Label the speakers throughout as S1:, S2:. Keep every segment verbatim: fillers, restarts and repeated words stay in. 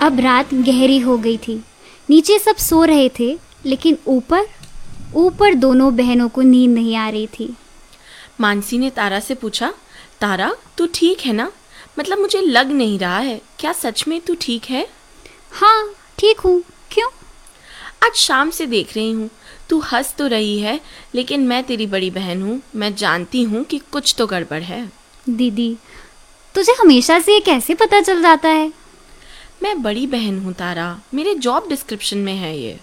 S1: अब रात गहरी हो गई थी। नीचे सब सो रहे थे, लेकिन ऊपर ऊपर दोनों बहनों को नींद नहीं आ रही थी।
S2: मानसी ने तारा से पूछा, तारा तू ठीक है ना? मतलब मुझे लग नहीं रहा है, क्या सच में तू ठीक है?
S1: हाँ ठीक हूँ, क्यों?
S2: आज शाम से देख रही हूँ, तू हंस तो रही है, लेकिन मैं तेरी बड़ी बहन हूँ, मैं जानती हूँ कि कुछ तो गड़बड़ है।
S1: दीदी, तुझे हमेशा से ये कैसे पता चल जाता है?
S2: मैं बड़ी बहन हूँ तारा, मेरे जॉब डिस्क्रिप्शन में है ये।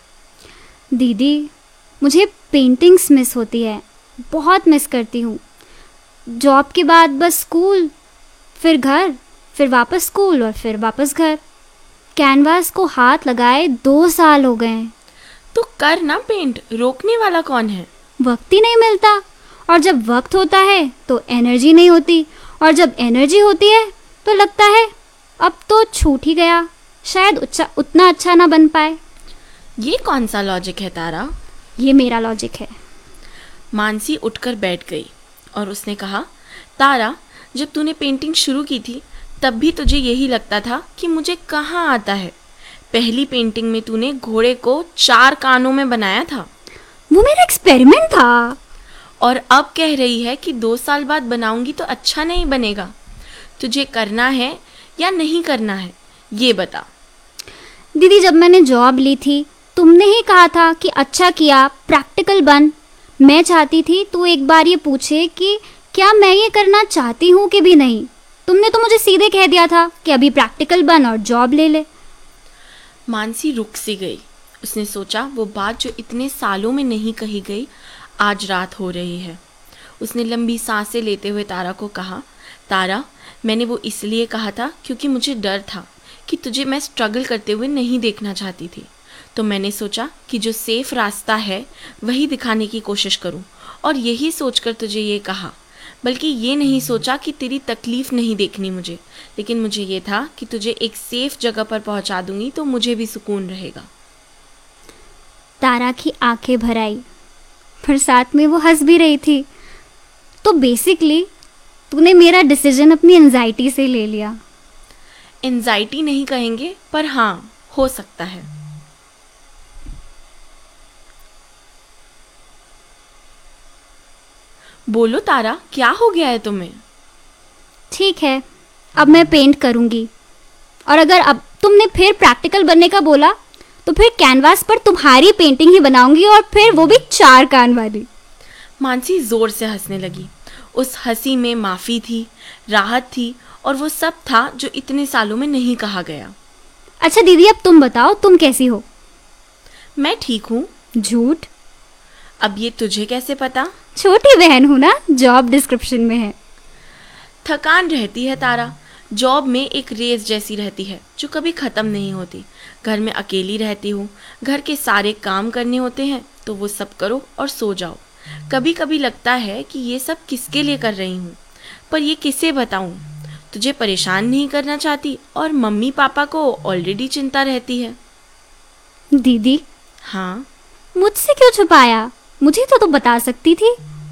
S1: दीदी, मुझे पेंटिंग्स मिस होती है, बहुत मिस करती हूँ। जॉब के बाद बस स्कूल, फिर घर, फिर वापस स्कूल और फिर वापस घर। कैनवास को हाथ लगाए दो साल हो गए हैं।
S2: तो कर ना पेंट, रोकने वाला कौन है?
S1: वक्त ही नहीं मिलता, और जब वक्त होता है तो एनर्जी नहीं होती, और जब एनर्जी होती है तो लगता है अब तो छूट ही गया, शायद उच्चा, उतना अच्छा ना बन पाए।
S2: ये कौन सा लॉजिक है तारा?
S1: ये मेरा लॉजिक है।
S2: मानसी उठकर बैठ गई और उसने कहा, तारा जब तूने पेंटिंग शुरू की थी तब भी तुझे यही लगता था कि मुझे कहाँ आता है। पहली पेंटिंग में तूने घोड़े को चार कानों में बनाया था,
S1: वो मेरा एक्सपेरिमेंट था।
S2: और अब कह रही है कि दो साल बाद बनाऊंगी तो अच्छा नहीं बनेगा। तुझे करना है या नहीं करना है, ये बता।
S1: दीदी, जब मैंने जॉब ली थी तुमने ही कहा था कि अच्छा किया, प्रैक्टिकल बन। मैं चाहती थी तू एक बार ये पूछे कि क्या मैं ये करना चाहती हूँ कि भी नहीं। तुमने तो मुझे सीधे कह दिया था कि अभी प्रैक्टिकल बन और जॉब ले ले।
S2: मानसी रुक सी गई। उसने सोचा वो बात जो इतने सालों में नहीं कही गई, आज रात हो रही है। उसने लंबी सांसें लेते हुए तारा को कहा, तारा मैंने वो इसलिए कहा था क्योंकि मुझे डर था कि तुझे मैं स्ट्रगल करते हुए नहीं देखना चाहती थी। तो मैंने सोचा कि जो सेफ रास्ता है वही दिखाने की कोशिश करूं, और यही सोचकर तुझे ये कहा। बल्कि ये नहीं सोचा कि तेरी तकलीफ़ नहीं देखनी मुझे, लेकिन मुझे ये था कि तुझे एक सेफ जगह पर पहुंचा दूंगी तो मुझे भी सुकून रहेगा।
S1: तारा की आंखें भर आई, पर साथ में वो हंस भी रही थी। तो बेसिकली तूने मेरा डिसीजन अपनी एंजाइटी से ले लिया।
S2: एंजाइटी नहीं कहेंगे, पर हाँ हो सकता है। बोलो तारा, क्या हो गया है तुम्हें?
S1: ठीक है, अब मैं पेंट करूंगी, और अगर अब तुमने फिर प्रैक्टिकल बनने का बोला तो फिर कैनवास पर तुम्हारी पेंटिंग ही बनाऊंगी, और फिर वो भी चार कान वाली।
S2: मानसी जोर से हंसने लगी। उस हंसी में माफ़ी थी, राहत थी, और वो सब था जो इतने सालों में नहीं कहा गया।
S1: अच्छा दीदी, अब तुम बताओ, तुम कैसी हो?
S2: मैं ठीक हूँ।
S1: झूठ।
S2: अब ये तुझे कैसे पता?
S1: छोटी बहन हूँ ना, जॉब डिस्क्रिप्शन में है।
S2: थकान रहती है तारा, जॉब में एक रेस जैसी रहती है जो कभी ख़त्म नहीं होती। घर में अकेली रहती हूँ, घर के सारे काम करने होते हैं तो वो सब करो और सो जाओ। कभी कभी लगता है कि ये सब किसके लिए कर रही हूँ, पर ये किसे बताऊँ। तुझे परेशान नहीं करना चाहती, और मम्मी पापा को ऑलरेडी चिंता रहती है।
S1: दीदी,
S2: हाँ?
S1: मुझसे क्यों छुपाया? मुझे तो तुम बता सकती थी।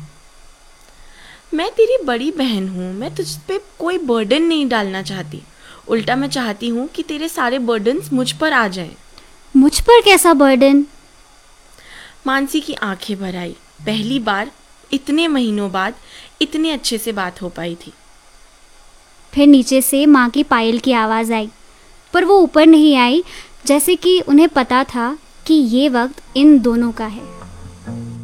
S2: मैं तेरी बड़ी बहन हूँ, मैं तुझ पे कोई बर्डन नहीं डालना चाहती। उल्टा मैं चाहती हूँ कि तेरे सारे बर्डन्स मुझ पर आ जाएं।
S1: मुझ पर कैसा बर्डन?
S2: मानसी की आंखें भर आई। पहली बार इतने महीनों बाद इतने अच्छे से बात हो पाई थी।
S1: फिर नीचे से माँ की पायल की आवाज़ आई, पर वो ऊपर नहीं आई, जैसे कि उन्हें पता था कि ये वक्त इन दोनों का है।